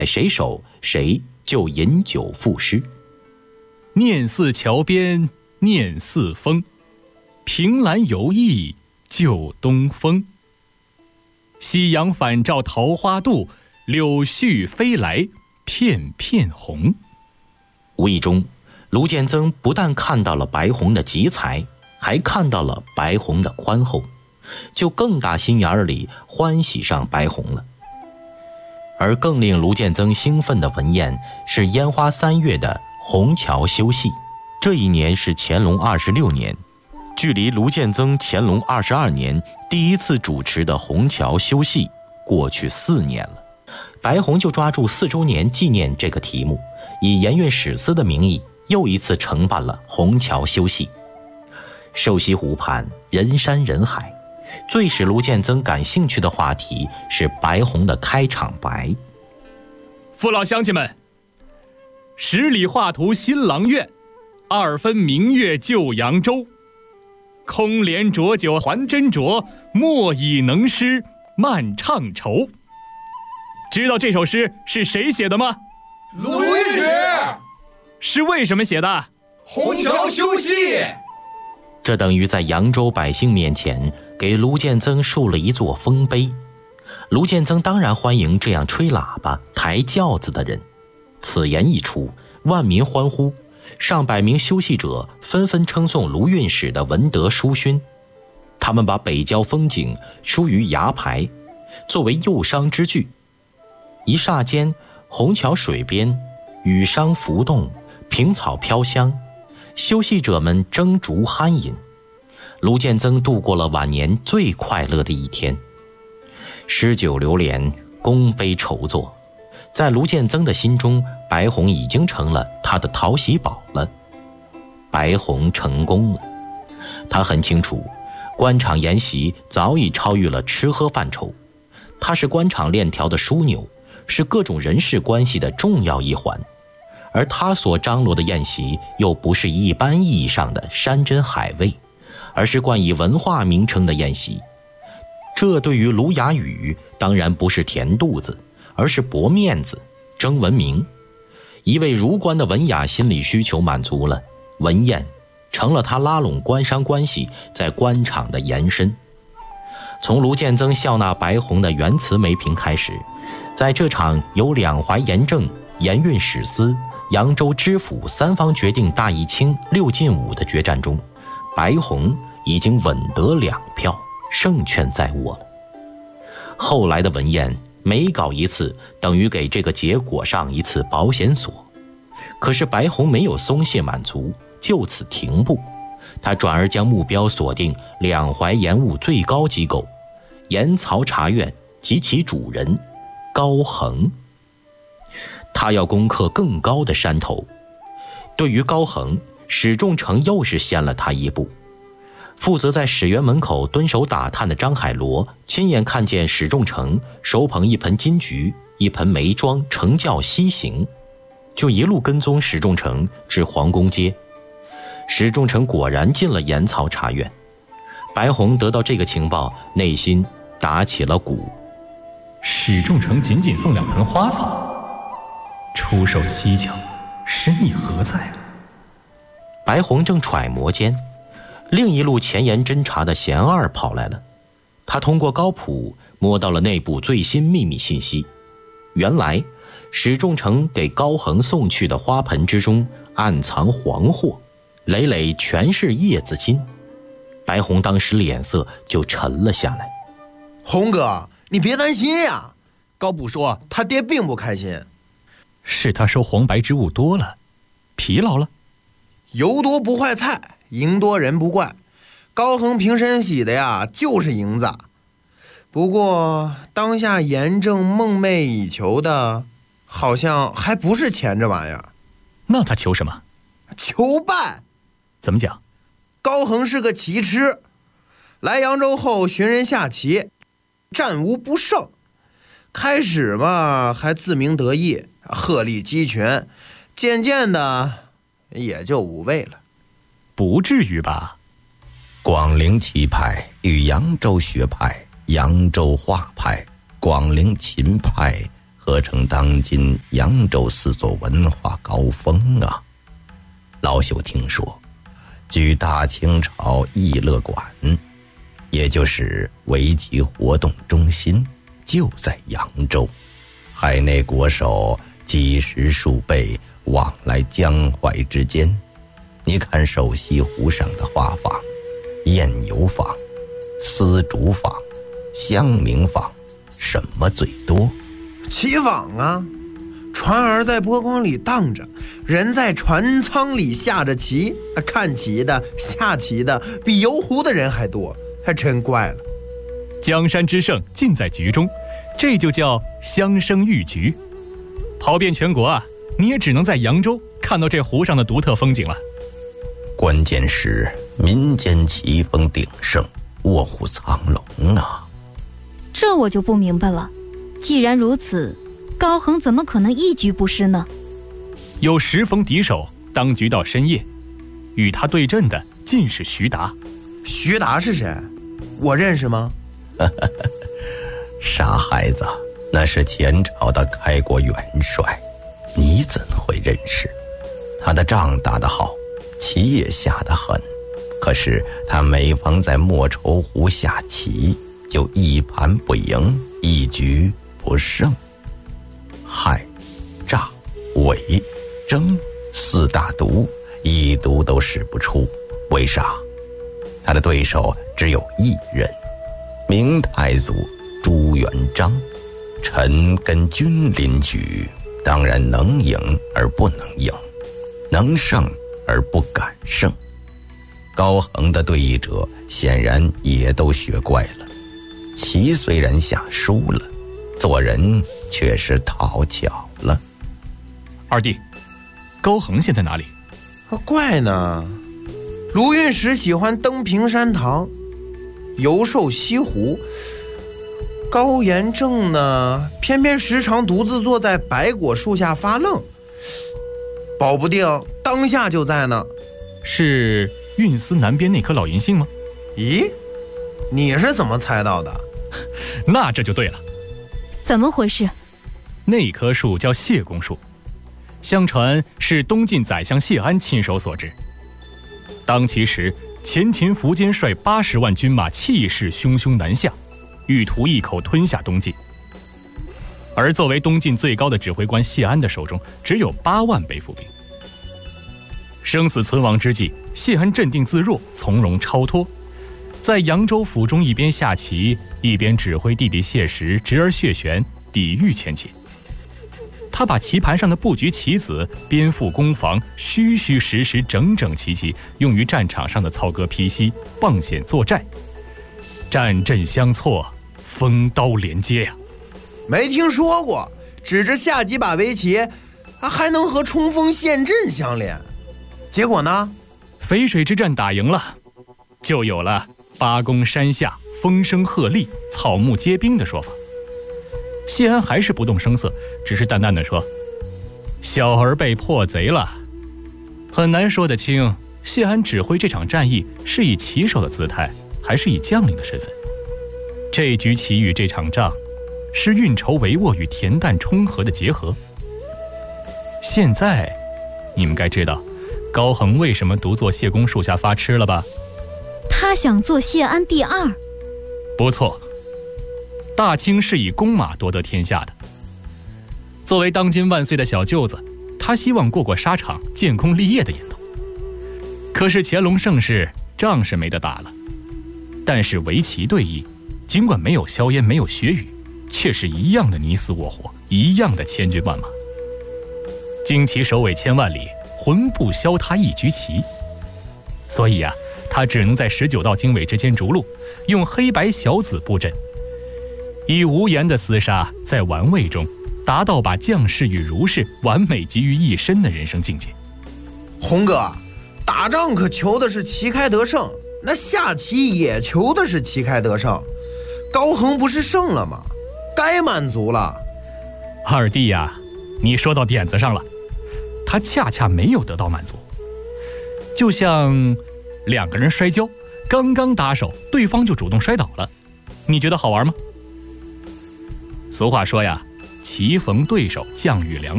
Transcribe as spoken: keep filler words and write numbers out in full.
谁守谁就饮酒赋诗。 念似桥边念似风，凭栏游忆旧东风。夕阳返照桃花渡，柳絮飞来片片红。 无意中，卢建增不但看到了白虹的急才，还看到了白虹的宽厚，就更打心眼里欢喜上白虹了。而更令卢建增兴奋的文宴是烟花三月的虹桥修戏。这一年是乾隆二十六年，距离卢建增乾隆二十二年第一次主持的虹桥修戏过去四年了。白虹就抓住四周年纪念这个题目，以盐运史司的名义又一次承办了虹桥修戏。瘦西湖畔人山人海，最使卢建增感兴趣的话题是白虹的开场白。 父老乡亲们，十里画图新郎院，二分明月旧扬州。空怜浊酒还斟酌，莫以能诗漫唱愁。知道这首诗是谁写的吗？ 鲁豫史。 是为什么写的？ 虹桥修戏。 这等于在扬州百姓面前给卢建增树了一座丰碑。卢建增当然欢迎这样吹喇叭抬轿子的人。此言一出，万民欢呼，上百名修戏者纷纷称颂卢韵史的文德书勋。他们把北郊风景书于崖牌，作为诱商之句。一霎间，虹桥水边雨觞浮动，平草飘香，修戏者们争逐酣饮。卢建增度过了晚年最快乐的一天。诗酒流连，功碑筹作，在卢建增的心中，白虹已经成了他的讨喜宝了。白虹成功了，他很清楚，官场筵席早已超越了吃喝范畴，它是官场链条的枢纽，是各种人事关系的重要一环。而他所张罗的宴席又不是一般意义上的山珍海味，而是冠以文化名称的宴席。这对于卢雅语当然不是填肚子，而是博面子、争文明。一位儒官的文雅心理需求满足了，文宴成了他拉拢官商关系在官场的延伸。从卢建增笑纳白虹的原词梅评开始，在这场由两淮盐政、盐运史司、扬州知府三方决定大义卿六进五的决战中，白虹已经稳得两票，胜券在握了。后来的文宴每搞一次，等于给这个结果上一次保险锁。可是白虹没有松懈满足，就此停步，他转而将目标锁定两淮盐务最高机构盐曹察院及其主人高衡。他要攻克更高的山头。对于高衡，史仲成又是先了他一步。负责在史园门口蹲守打探的张海螺亲眼看见史仲成手捧一盆金桔、一盆梅庄乘轿西行，就一路跟踪史仲成至皇宫街。史仲成果然进了盐曹察院。白虹得到这个情报，内心打起了鼓。 史仲成仅仅送两盆花草，出手蹊跷，深意何在？ 白虹正揣摩间，另一路前沿侦查的贤二跑来了。他通过高普摸到了内部最新秘密信息。原来史仲成给高衡送去的花盆之中暗藏黄货，累累全是叶子金。白虹当时脸色就沉了下来。 虹哥，你别担心呀，高普说他爹并不开心。 是他收黄白之物多了，疲劳了。 油多不坏菜，蝇多人不怪。高衡平身洗的呀，就是蝇子。不过当下严正梦寐以求的，好像还不是钱这玩意儿。 那他求什么？ 求败。 怎么讲？ 高衡是个棋痴，来扬州后寻人下棋，战无不胜。开始嘛还自鸣得意，鹤立鸡群，渐渐的也就无味了。 不至于吧？ 广陵棋派与扬州学派、扬州画派、广陵琴派和可称当今扬州四座文化高峰啊。老朽听说，据大清朝逸乐馆，也就是围棋活动中心，就在扬州。海内国手几十数倍，往来江淮之间。你看守西湖上的花舫、宴游舫、丝竹舫、香茗舫，什么最多？ 棋舫啊，船儿在波光里荡着，人在船舱里下着棋，看棋的、下棋的比游湖的人还多，还真怪了。 江山之盛尽在局中，这就叫香声玉局。跑遍全国啊，你也只能在扬州看到这湖上的独特风景了。 关键是民间棋风鼎盛，卧虎藏龙啊。 这我就不明白了，既然如此，高恒怎么可能一局不失呢？ 有时逢敌手，当局到深夜，与他对阵的尽是徐达。 徐达是谁？我认识吗？ 傻孩子，那是前朝的开国元帅，你怎会认识？他的仗打得好，棋也下得狠，可是他每逢在莫愁湖下棋，就一盘不赢，一局不胜。害、诈、伪、争四大毒，一毒都使不出。为啥？他的对手只有一人，明太祖朱元璋。臣跟君临局，当然能赢而不能赢，能胜而不敢胜。高恒的对弈者显然也都学乖了，棋虽然下输了，做人却是讨巧了。 二弟，高恒现在哪里？ 怪呢，卢运石喜欢登平山堂，游狩西湖。高延正呢，偏偏时常独自坐在白果树下发愣，保不定当下就在呢。 是运司南边那棵老银杏吗？ 咦，你是怎么猜到的？ 那这就对了。 怎么回事？ 那棵树叫谢公树，相传是东晋宰相谢安亲手所植。当其时，前秦苻坚率八十万军马气势汹汹南下，欲图一口吞下东晋。而作为东晋最高的指挥官谢安的手中只有八万背伏兵。生死存亡之际，谢安镇定自若，从容超脱，在扬州府中一边下棋，一边指挥弟弟谢石直而血旋，抵御前秦。他把棋盘上的布局棋子、边腹攻防，虚虚实实、整整齐齐，用于战场上的操戈披袭、傍险作战，战阵相错，锋刀连接呀、啊！ 没听说过，指着下几把围棋，还能和冲锋陷阵相连。结果呢？ 淝水之战打赢了，就有了八公山下风声鹤唳，草木皆兵的说法。谢安还是不动声色，只是淡淡的说：“小儿被破贼了。”很难说得清，谢安指挥这场战役是以棋手的姿态，还是以将领的身份。这局棋与这场仗，是运筹帷幄与恬淡冲和的结合。现在，你们该知道，高恒为什么独坐谢公树下发痴了吧？ 他想做谢安第二。 不错。大清是以弓马夺得天下的。作为当今万岁的小舅子，他希望过过沙场、建功立业的瘾头。可是乾隆盛世，仗是没得打了，但是围棋对弈，尽管没有硝烟，没有血雨，却是一样的你死我活，一样的千军万马。旌旗首尾千万里，魂不消他一局棋。所以啊，他只能在十九道经纬之间逐鹿，用黑白小子布阵，以无言的厮杀，在玩味中达到把将士与儒士完美集于一身的人生境界。 洪哥，打仗可求的是旗开得胜，那下棋也求的是旗开得胜。高恒不是胜了吗？该满足了。 二弟呀，你说到点子上了，他恰恰没有得到满足。就像两个人摔跤，刚刚打手，对方就主动摔倒了，你觉得好玩吗？俗话说呀， 棋逢对手，将遇良